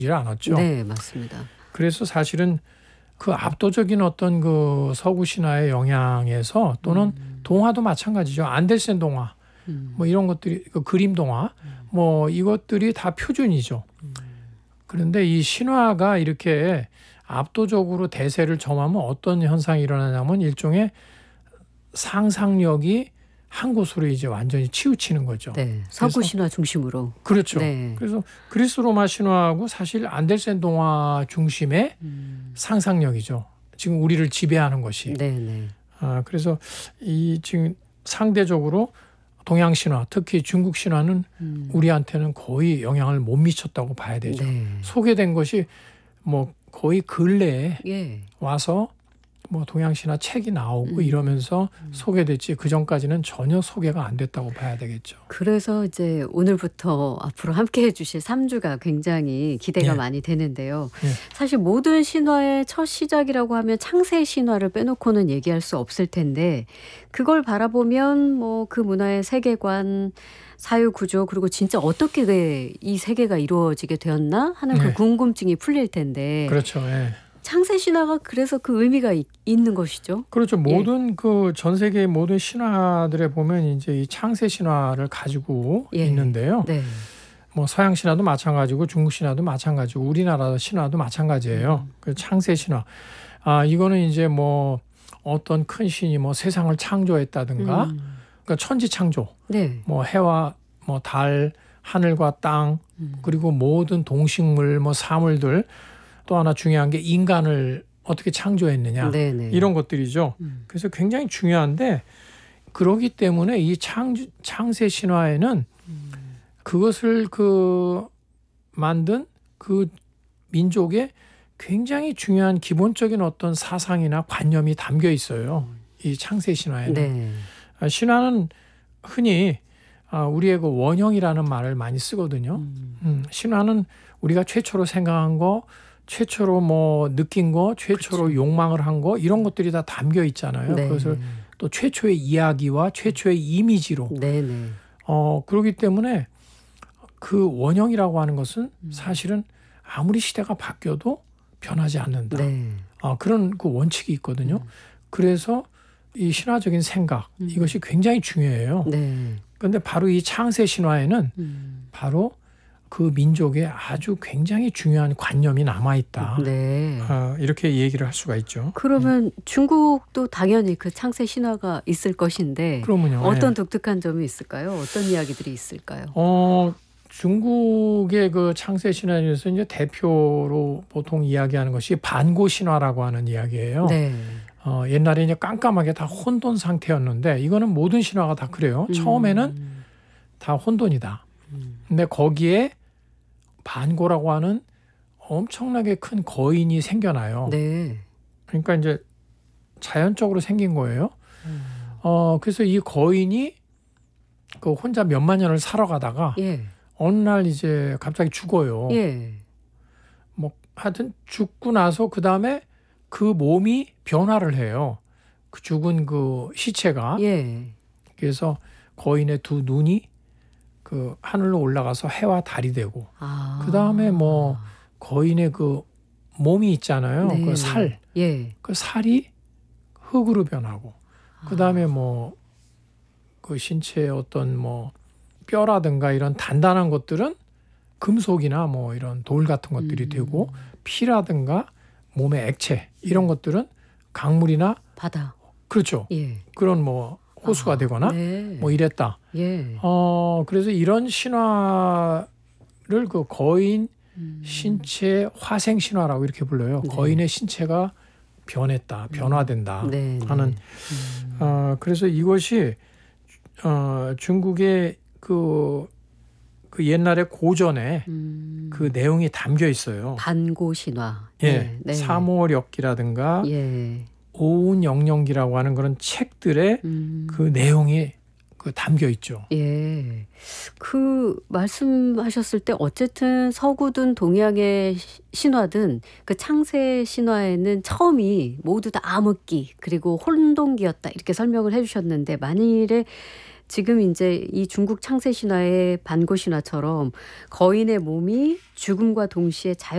않았죠. 네, 맞습니다. 그래서 사실은 그 압도적인 어떤 그 서구 신화의 영향에서 또는 동화도 마찬가지죠. 안데센 동화 뭐 이런 것들이 그 그림 동화 뭐 이것들이 다 표준이죠. 그런데 이 신화가 이렇게 압도적으로 대세를 점하면 어떤 현상이 일어나냐면 일종의 상상력이 한 곳으로 이제 완전히 치우치는 거죠. 네, 서구 신화 중심으로. 그렇죠. 네. 그래서 그리스 로마 신화하고 사실 안데센 동화 중심의 상상력이죠. 지금 우리를 지배하는 것이. 네, 네. 그래서 이 지금 상대적으로 동양 신화, 특히 중국 신화는 우리한테는 거의 영향을 못 미쳤다고 봐야 되죠. 네. 소개된 것이 뭐 거의 근래에 예. 와서 뭐 동양 신화 책이 나오고 이러면서 소개됐지 그 전까지는 전혀 소개가 안 됐다고 봐야 되겠죠. 그래서 이제 오늘부터 앞으로 함께 해주실 3주가 굉장히 기대가 예. 많이 되는데요. 예. 사실 모든 신화의 첫 시작이라고 하면 창세 신화를 빼놓고는 얘기할 수 없을 텐데 그걸 바라보면 뭐 그 문화의 세계관, 사유 구조 그리고 진짜 어떻게 이 세계가 이루어지게 되었나 하는 그 예. 궁금증이 풀릴 텐데 그렇죠. 예. 창세 신화가 그래서 그 의미가 있는 것이죠. 그렇죠. 예. 모든 그 전 세계의 모든 신화들에 보면 이제 이 창세 신화를 가지고 예. 있는데요. 네. 뭐 서양 신화도 마찬가지고 중국 신화도 마찬가지고 우리나라 신화도 마찬가지예요. 그 창세 신화. 이거는 이제 뭐 어떤 큰 신이 뭐 세상을 창조했다든가 그러니까 천지 창조. 네. 뭐 해와 뭐 달, 하늘과 땅 그리고 모든 동식물 뭐 사물들 또 하나 중요한 게 인간을 어떻게 창조했느냐 네네. 이런 것들이죠. 그래서 굉장히 중요한데 그러기 때문에 이 창세 신화에는 그것을 그 만든 그 민족의 굉장히 중요한 기본적인 어떤 사상이나 관념이 담겨 있어요. 이 창세 신화에는. 네. 신화는 흔히 우리의 그 원형이라는 말을 많이 쓰거든요. 신화는 우리가 최초로 생각한 거, 최초로 뭐 느낀 거, 최초로 그렇죠. 욕망을 한 거 이런 것들이 다 담겨 있잖아요. 네. 그것을 또 최초의 이야기와 최초의 이미지로. 네네. 그렇기 때문에 그 원형이라고 하는 것은 사실은 아무리 시대가 바뀌어도 변하지 않는다. 네. 그런 그 원칙이 있거든요. 그래서 이 신화적인 생각 이것이 굉장히 중요해요. 네. 그런데 바로 이 창세 신화에는 바로 그 민족의 아주 굉장히 중요한 관념이 남아있다. 네. 이렇게 얘기를 할 수가 있죠. 그러면 중국도 당연히 그 창세 신화가 있을 것인데 그러면요. 어떤 예. 독특한 점이 있을까요? 어떤 이야기들이 있을까요? 중국의 그 창세 신화에서 이제 대표로 보통 이야기하는 것이 반고 신화라고 하는 이야기예요. 네. 옛날에 이제 깜깜하게 다 혼돈 상태였는데 이거는 모든 신화가 다 그래요. 처음에는 다 혼돈이다. 근데 거기에 반고라고 하는 엄청나게 큰 거인이 생겨나요. 네. 그러니까 이제 자연적으로 생긴 거예요. 그래서 이 거인이 그 혼자 몇만 년을 살아가다가 예. 어느 날 이제 갑자기 죽어요. 예. 뭐 하여튼 죽고 나서 그 다음에 그 몸이 변화를 해요. 그 죽은 그 시체가. 예. 그래서 거인의 두 눈이 그 하늘로 올라가서 해와 달이 되고 그 다음에 뭐 거인의 그 몸이 있잖아요. 네. 그 살. 예. 그 살이 흙으로 변하고 그 다음에 뭐 그 신체의 어떤 뭐 뼈라든가 이런 단단한 것들은 금속이나 뭐 이런 돌 같은 것들이 되고 피라든가 몸의 액체 이런 것들은 강물이나 바다. 그렇죠. 예. 그런 뭐 호수가 되거나 네. 뭐 이랬다. 예. 그래서 이런 신화를 그 거인 신체 화생 신화라고 이렇게 불러요. 네. 거인의 신체가 변했다, 변화된다 네. 하는. 그래서 이것이 중국의 그 옛날에 고전에 그 내용이 담겨 있어요. 반고 신화. 예, 네. 사모력기라든가 예. 오운영령기라고 하는 그런 책들의 그 내용이 그 담겨 있죠. 예. 그 말씀하셨을 때 어쨌든 서구든 동양의 신화든 그 창세 신화에는 처음이 모두 다 암흑기 그리고 혼돈기였다 이렇게 설명을 해주셨는데 만일에 지금 이제 이 중국 창세 신화의 반고 신화처럼 거인의 몸이 죽음과 동시에 자연